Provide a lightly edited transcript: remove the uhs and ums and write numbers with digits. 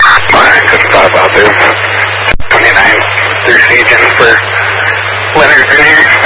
Alright, good stop out there. 29 through Siegen for Leonard Jr.